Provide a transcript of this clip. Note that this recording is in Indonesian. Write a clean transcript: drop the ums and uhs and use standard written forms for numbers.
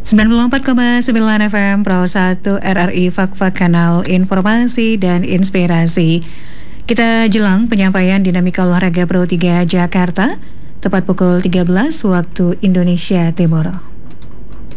94,9 FM Pro 1 RRI Fak-Fak Kanal Informasi dan Inspirasi. Kita jelang penyampaian dinamika olahraga Pro 3 Jakarta tepat pukul 13 waktu Indonesia Timur.